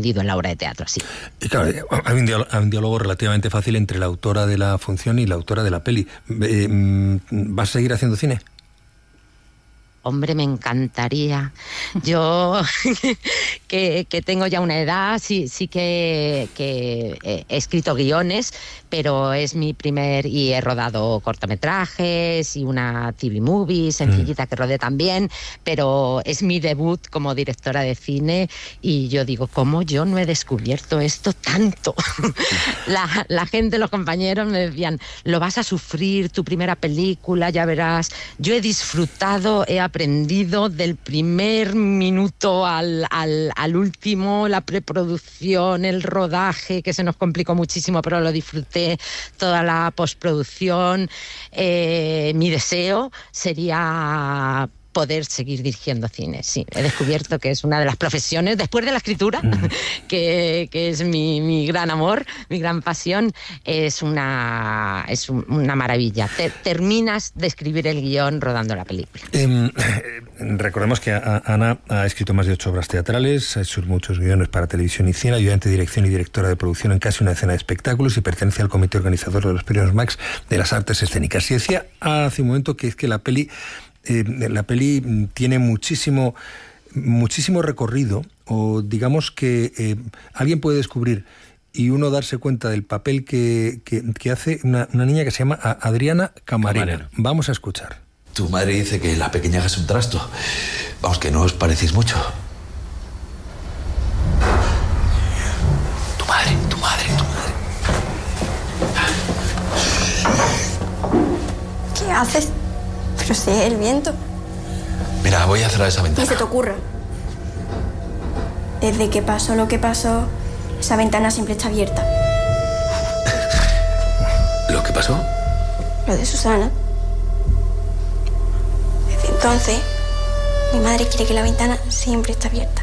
aprendido en la obra de teatro, así. Y claro, hay un diálogo relativamente fácil entre la autora de la función y la autora de la peli. ¿Vas a seguir haciendo cine? Hombre, me encantaría. Yo, que tengo ya una edad, sí que he escrito guiones, pero es mi primer... Y he rodado cortometrajes y una TV movie sencillita que rodé también, pero es mi debut como directora de cine y yo digo, ¿cómo yo no he descubierto esto tanto? La gente, los compañeros me decían, lo vas a sufrir, tu primera película, ya verás. Yo he disfrutado, he aprendido del primer minuto al último, la preproducción, el rodaje, que se nos complicó muchísimo, pero lo disfruté, toda la postproducción. Mi deseo sería poder seguir dirigiendo cine, sí. He descubierto que es una de las profesiones, después de la escritura, que es mi gran amor, mi gran pasión, es una maravilla. Terminas de escribir el guión rodando la película. Recordemos que Ana ha escrito más de 8 obras teatrales, ha hecho muchos guiones para televisión y cine, ayudante de dirección y directora de producción en casi una decena de espectáculos y pertenece al comité organizador de los premios Max de las artes escénicas. Y decía hace un momento que es que la peli tiene muchísimo recorrido, o digamos que alguien puede descubrir y uno darse cuenta del papel que hace una niña que se llama Adriana Camarena. Vamos a escuchar. Tu madre dice que la pequeña es un trasto. Vamos, que no os parecéis mucho. Tu madre. ¿Qué haces? Pero si es el viento. Mira, voy a cerrar esa ventana. Ni se te ocurra. Desde que pasó lo que pasó, esa ventana siempre está abierta. ¿Lo que pasó? Lo de Susana. Desde entonces, mi madre quiere que la ventana siempre esté abierta.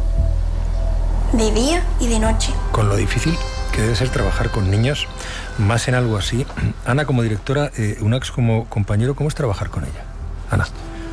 De día y de noche. Con lo difícil que debe ser trabajar con niños, más en algo así. Ana, como directora, Unax como compañero, ¿cómo es trabajar con ella? Ana.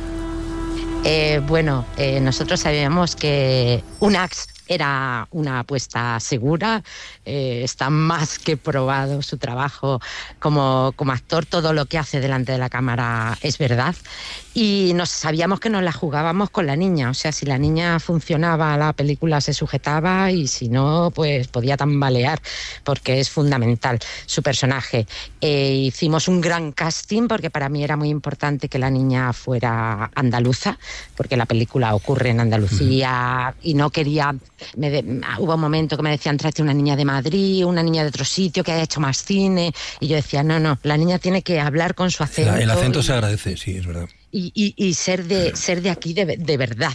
Nosotros sabíamos que Unax era una apuesta segura, está más que probado su trabajo como actor, todo lo que hace delante de la cámara es verdad, y sabíamos que nos la jugábamos con la niña, o sea, si la niña funcionaba, la película se sujetaba, y si no, pues podía tambalear, porque es fundamental su personaje. Hicimos un gran casting, porque para mí era muy importante que la niña fuera andaluza, porque la película ocurre en Andalucía, y no quería... hubo un momento que me decían, tráete una niña de Madrid, una niña de otro sitio que haya hecho más cine, y yo decía, no, la niña tiene que hablar con su acento. El acento se agradece, sí, es verdad. Y ser de aquí de verdad.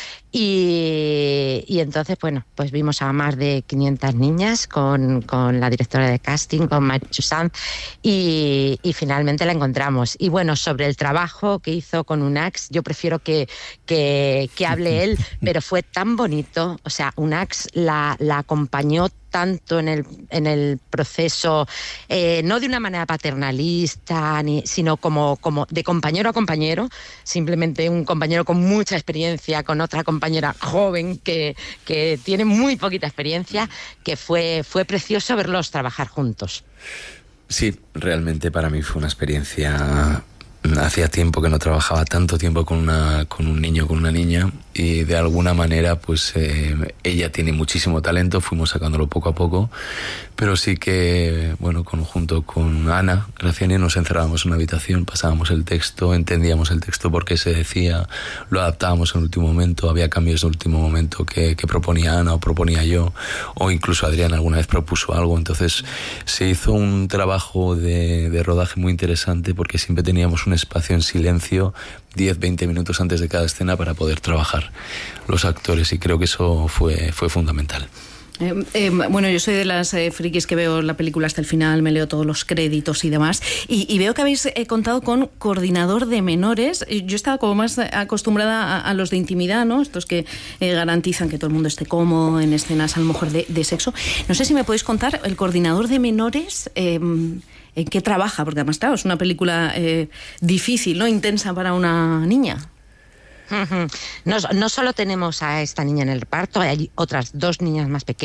Y entonces, pues vimos a más de 500 niñas con la directora de casting, con Marichu Sanz, y finalmente la encontramos. Y bueno, sobre el trabajo que hizo con Unax, yo prefiero que hable él, pero fue tan bonito. O sea, Unax la acompañó tanto en el proceso, no de una manera paternalista, sino como de compañero a compañero, simplemente un compañero con mucha experiencia, con otra compañera joven que tiene muy poquita experiencia, que fue precioso verlos trabajar juntos. Sí, realmente para mí fue una experiencia... Hacía tiempo que no trabajaba tanto tiempo con un niño, con una niña, y de alguna manera pues ella tiene muchísimo talento, fuimos sacándolo poco a poco, pero sí que, junto con Ana Graciani nos encerrábamos en una habitación, pasábamos el texto, entendíamos el texto por qué se decía, lo adaptábamos en el último momento, había cambios en el último momento que proponía Ana o proponía yo, o incluso Adrián alguna vez propuso algo. Entonces se hizo un trabajo de rodaje muy interesante, porque siempre teníamos un espacio en silencio 10-20 minutos antes de cada escena para poder trabajar los actores, y creo que eso fue fundamental. Yo soy de las frikis que veo la película hasta el final, me leo todos los créditos y demás, y veo que habéis contado con coordinador de menores. Yo estaba como más acostumbrada a los de intimidad, ¿no? Estos que garantizan que todo el mundo esté cómodo en escenas a lo mejor de sexo. No sé si me podéis contar, el coordinador de menores, ¿en qué trabaja? Porque además, claro, es una película difícil, ¿no? Intensa para una niña. No solo tenemos a esta niña en el reparto, hay otras 2 niñas más pequeñas